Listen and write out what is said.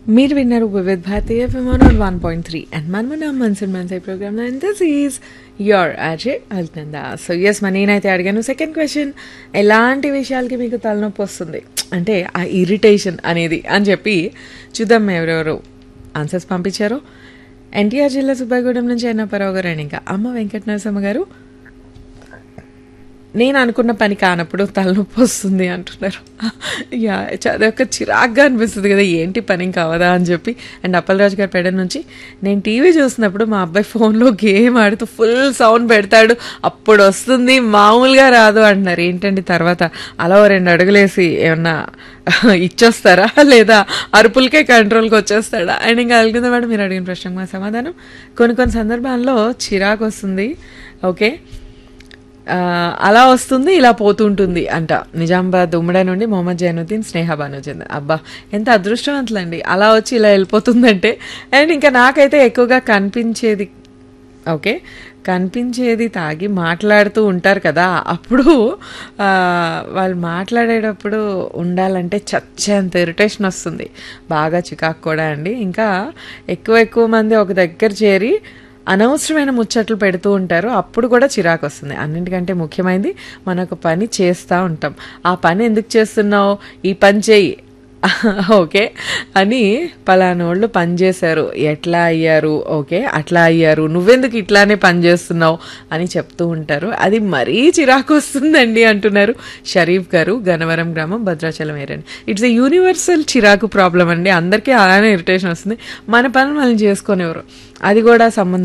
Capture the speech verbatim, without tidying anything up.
మీరు విన్నారు వివిధ్ భారతీయ FM one point three and మనమన Munson మన్సై programme and this is your Ajay అల్నందా. So yes మరి నేనైతే అడిగాను సెకండ్ క్వశ్చన్, ఎలాంటి విషయాలకి మీకు తలనొప్పి వస్తుంది అంటే ఆ ఇరిటేషన్ అనేది అని చెప్పి చూద్దాం ఎవరెవరు ఆన్సర్స్ పంపించారో. ఎన్టీఆర్ జిల్లా సుబ్బాయిగూడెం నుంచి అన్నపరావు గారు అండ్ ఇంకా అమ్మ వెంకట నరసమ్మ గారు, నేను అనుకున్న పని కానప్పుడు తలనొప్పి వస్తుంది అంటున్నారు. యా అదొక చిరాగ్గా అనిపిస్తుంది కదా, ఏంటి పని కావదా అని చెప్పి. అండ్ అప్పలరాజు గారి పెడ నుంచి, నేను టీవీ చూసినప్పుడు మా అబ్బాయి ఫోన్లో గేమ్ ఆడుతూ ఫుల్ సౌండ్ పెడతాడు, అప్పుడు వస్తుంది, మామూలుగా రాదు అంటున్నారు. ఏంటండి తర్వాత అలా ఓ రెండు అడుగులేసి ఏమన్నా ఇచ్చొస్తారా లేదా అరుపులకే కంట్రోల్కి వచ్చేస్తాడా? అండ్ ఇంకా అడిగింది మేడం మీరు అడిగిన ప్రశ్నకు మా సమాధానం, కొన్ని కొన్ని సందర్భాల్లో చిరాకు వస్తుంది, ఓకే అలా వస్తుంది ఇలా పోతుంటుంది అంట. నిజామాబాద్ ఉమ్మడి నుండి మొహమ్మద్ జైనుద్దీన్ స్నేహ బానుచంద్. అబ్బా ఎంత అదృష్టవంతులండి, అలా వచ్చి ఇలా వెళ్ళిపోతుందంటే. అండ్ ఇంకా నాకైతే ఎక్కువగా కనిపించేది ఓకే కనిపించేది తాగి మాట్లాడుతూ ఉంటారు కదా, అప్పుడు వాళ్ళు మాట్లాడేటప్పుడు ఉండాలంటే చచ్చేంత ఇరిటేషన్ వస్తుంది, బాగా చికాకు కూడా అండి. ఇంకా ఎక్కువ ఎక్కువ మంది ఒక దగ్గర చేరి అనవసరమైన ముచ్చట్లు పెడుతూ ఉంటారు, అప్పుడు కూడా చిరాకు వస్తుంది. అన్నింటికంటే ముఖ్యమైనది మనకు పని చేస్తూ ఉంటాం, ఆ పని ఎందుకు చేస్తున్నావు, ఈ పని చేయి ఓకే అని పలానోళ్ళు పని చేశారు, ఎట్లా అయ్యారు, ఓకే అట్లా అయ్యారు, నువ్వెందుకు ఇట్లానే పని చేస్తున్నావు అని చెప్తూ ఉంటారు, అది మరీ చిరాకు వస్తుందండి అంటున్నారు షరీఫ్ గారు, గన్నవరం గ్రామం, Bhadrachalam area. It's a universal చిరాకు ప్రాబ్లం అండి, అందరికీ అలానే ఇరిటేషన్ వస్తుంది, మన పనులు మనం చేసుకునేవారు, అది కూడా సంబంధం